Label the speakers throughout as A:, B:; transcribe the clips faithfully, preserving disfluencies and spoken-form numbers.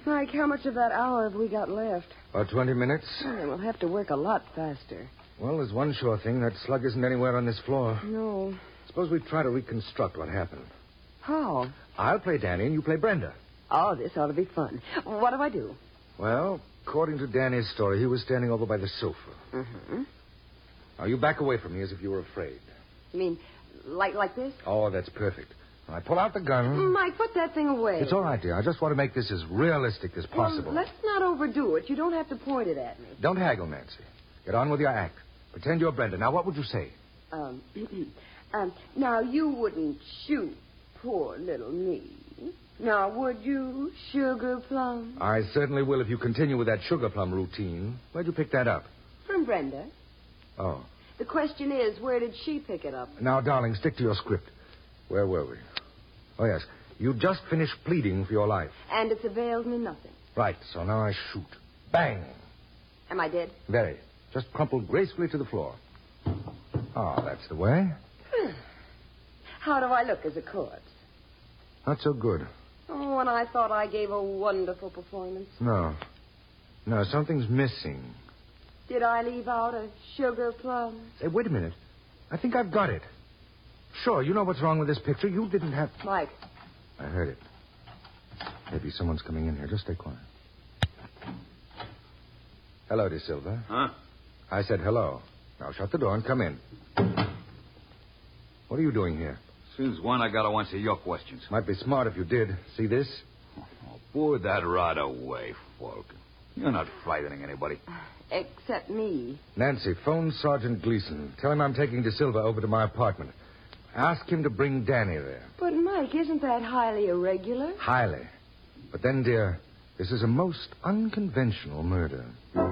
A: Mike, how much of that hour have we got left?
B: About twenty minutes.
A: Oh, then we'll have to work a lot faster.
B: Well, there's one sure thing. That slug isn't anywhere on this floor.
A: No.
B: Suppose we try to reconstruct what happened.
A: How?
B: I'll play Danny and you play Brenda.
A: Oh, this ought to be fun. What do I do?
B: Well, according to Danny's story, he was standing over by the sofa.
A: Mm-hmm.
B: Now, you back away from me as if you were afraid.
A: You mean like like this?
B: Oh, that's perfect. Now, I pull out the gun.
A: Mike, put that thing away.
B: It's all right, dear. I just want to make this as realistic as possible.
A: Well, let's not overdo it. You don't have to point it at me.
B: Don't haggle, Nancy. Get on with your act. Pretend you're Brenda. Now, what would you say?
A: Um, um, now, you wouldn't shoot poor little me. Now, would you, Sugar Plum?
B: I certainly will if you continue with that sugar plum routine. Where'd you pick that up?
A: From Brenda.
B: Oh.
A: The question is, where did she pick it up?
B: Now, darling, stick to your script. Where were we? Oh, yes. You just finished pleading for your life.
A: And it's availed me nothing.
B: Right, so now I shoot. Bang!
A: Am I dead?
B: Very. Just crumpled gracefully to the floor. Oh, that's the way.
A: How do I look as a corpse?
B: Not so good.
A: Oh, and I thought I gave a wonderful performance.
B: No. No, something's missing.
A: Did I leave out a sugar plum?
B: Hey, wait a minute. I think I've got it. Sure, you know what's wrong with this picture. You didn't have...
A: Mike.
B: I heard it. Maybe someone's coming in here. Just stay quiet. Hello, De Silva.
C: Huh?
B: I said hello. Now shut the door and come in. What are you doing here?
C: Since when I gotta answer your questions?
B: Might be smart if you did. See this?
C: Oh, put that right away, Falcon. You're not frightening anybody.
A: Except me.
B: Nancy, phone Sergeant Gleason. Tell him I'm taking De Silva over to my apartment. Ask him to bring Danny there.
A: But, Mike, isn't that highly irregular?
B: Highly. But then, dear, this is a most unconventional murder.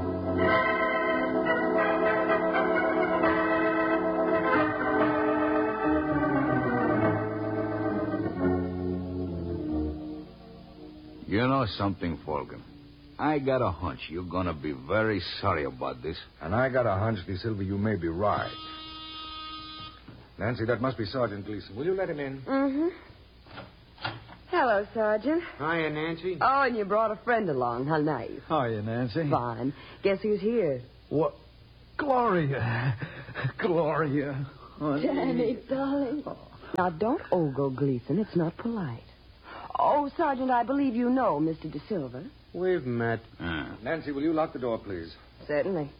C: You know something, Falcon? I got a hunch you're gonna be very sorry about this.
B: And I got a hunch, De Silva, you may be right. Nancy, that must be Sergeant Gleason. Will you let him in?
A: Mm-hmm. Hello, Sergeant.
D: Hiya, Nancy.
A: Oh, and you brought a friend along. How nice.
D: Hiya, Nancy.
A: Fine. Guess who's here?
D: What? Gloria. Gloria. Honey.
A: Danny, darling. Now, don't ogle, Gleason. It's not polite. Oh, Sergeant, I believe you know Mister De Silva.
D: We've met.
C: Uh.
B: Nancy, will you lock the door, please?
A: Certainly.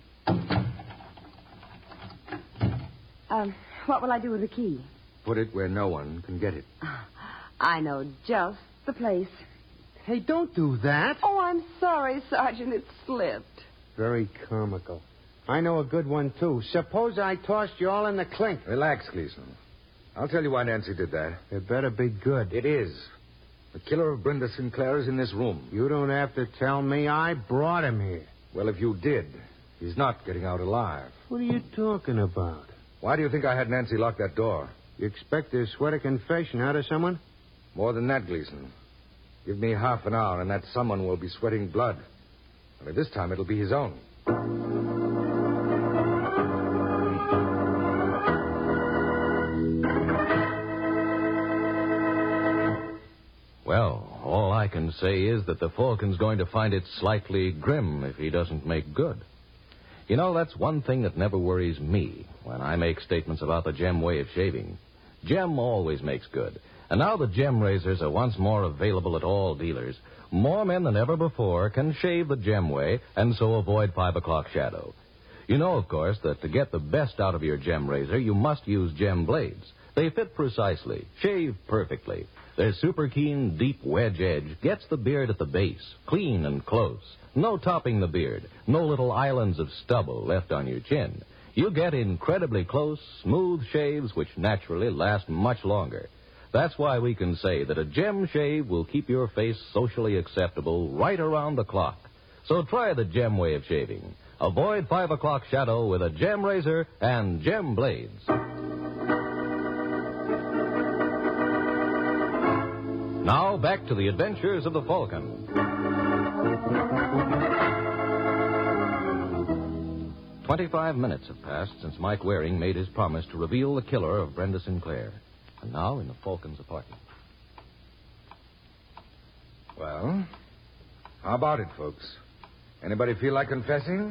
A: Um, what will I do with the key?
B: Put it where no one can get it.
A: I know just the place.
D: Hey, don't do that.
A: Oh, I'm sorry, Sergeant. It slipped.
D: Very comical. I know a good one, too. Suppose I tossed you all in the clink.
B: Relax, Gleason. I'll tell you why Nancy did that.
D: It better be good.
B: It is. The killer of Brenda Sinclair is in this room.
D: You don't have to tell me. I brought him here.
B: Well, if you did, he's not getting out alive.
D: What are you talking about?
B: Why do you think I had Nancy lock that door?
D: You expect to sweat a confession out of someone?
B: More than that, Gleason. Give me half an hour, and that someone will be sweating blood. Only this time it'll be his own.
E: Well, all I can say is that the Falcon's going to find it slightly grim if he doesn't make good. You know, that's one thing that never worries me when I make statements about the Gem way of shaving. Gem always makes good. And now the Gem razors are once more available at all dealers. More men than ever before can shave the Gem way and so avoid five o'clock shadow. You know, of course, that to get the best out of your Gem razor, you must use Gem blades. They fit precisely, shave perfectly. Their super keen, deep wedge edge gets the beard at the base, clean and close. No topping the beard, no little islands of stubble left on your chin. You get incredibly close, smooth shaves which naturally last much longer. That's why we can say that a Gem shave will keep your face socially acceptable right around the clock. So try the Gem way of shaving. Avoid five o'clock shadow with a Gem razor and Gem blades. Now back to the adventures of the Falcon. Twenty-five minutes have passed since Mike Waring made his promise to reveal the killer of Brenda Sinclair. And now in the Falcon's apartment.
B: Well, How about it, folks? Anybody feel like confessing?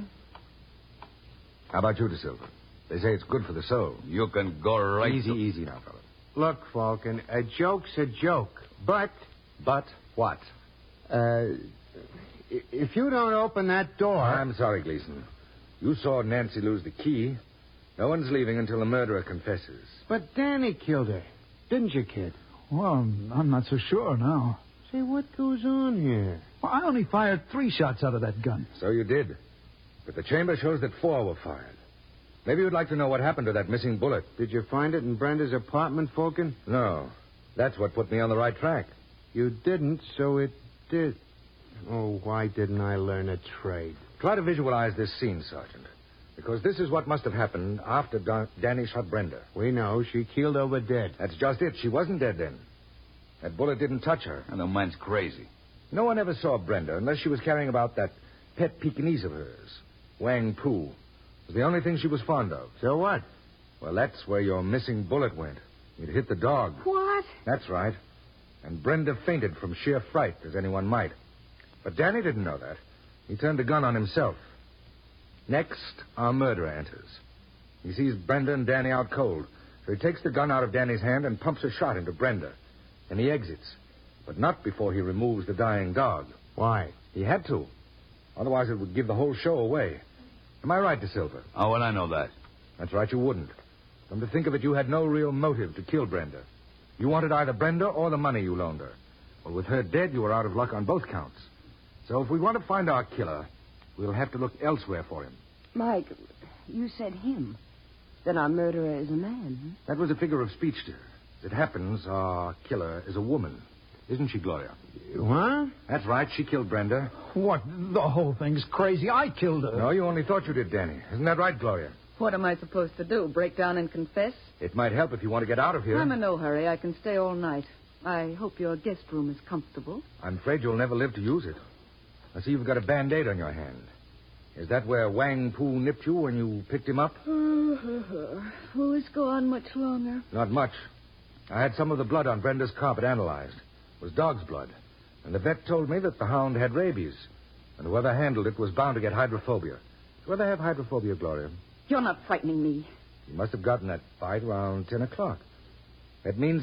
B: How about you, De Silva? They say it's good for the soul.
C: You can go right
B: Easy,
C: to...
B: easy now, fella.
D: Look, Falcon, a joke's a joke. But,
B: But what?
D: uh, if you don't open that door...
B: I'm sorry, Gleason. You saw Nancy lose the key. No one's leaving until the murderer confesses.
D: But Danny killed her. Didn't you, kid?
F: Well, I'm not so sure now.
D: Say, what goes on here?
F: Well, I only fired three shots out of that gun.
B: So you did. But the chamber shows that four were fired. Maybe you'd like to know what happened to that missing bullet.
D: Did you find it in Brenda's apartment, Falcon?
B: No. That's what put me on the right track.
D: You didn't, so it did. Oh, why didn't I learn a trade?
B: Try to visualize this scene, Sergeant. Because this is what must have happened after Don- Danny shot Brenda.
D: We know. She keeled over dead.
B: That's just it. She wasn't dead then. That bullet didn't touch her.
C: And the man's crazy.
B: No one ever saw Brenda unless she was carrying about that pet Pekingese of hers, Wang Pu. It was the only thing she was fond of.
D: So what?
B: Well, that's where your missing bullet went. It hit the dog.
A: What?
B: That's right. And Brenda fainted from sheer fright, as anyone might. But Danny didn't know that. He turned the gun on himself. Next, our murderer enters. He sees Brenda and Danny out cold, so he takes the gun out of Danny's hand and pumps a shot into Brenda. And he exits, but not before he removes the dying dog.
D: Why?
B: He had to. Otherwise, it would give the whole show away. Am I right, De Silva?
C: How would I know that?
B: That's right, you wouldn't. Come to think of it, you had no real motive to kill Brenda. You wanted either Brenda or the money you loaned her. Well, with her dead, you were out of luck on both counts. So if we want to find our killer, we'll have to look elsewhere for him.
A: Mike, you said him. Then our murderer is a man.
B: That was a figure of speech, dear. As it happens, our killer is a woman. Isn't she, Gloria?
D: What?
B: That's right. She killed Brenda.
F: What? The whole thing's crazy. I killed her.
B: No, you only thought you did, Danny. Isn't that right, Gloria?
G: What am I supposed to do? Break down and confess?
B: It might help if you want to get out of here.
G: I'm in no hurry. I can stay all night. I hope your guest room is comfortable.
B: I'm afraid you'll never live to use it. I see you've got a Band-Aid on your hand. Is that where Wang Pu nipped you when you picked him up?
G: Will this go on much longer?
B: Not much. I had some of the blood on Brenda's carpet analyzed. It was dog's blood. And the vet told me that the hound had rabies. And whoever handled it was bound to get hydrophobia. Do they have hydrophobia, Gloria?
G: You're not frightening me.
B: You must have gotten that bite around ten o'clock. That means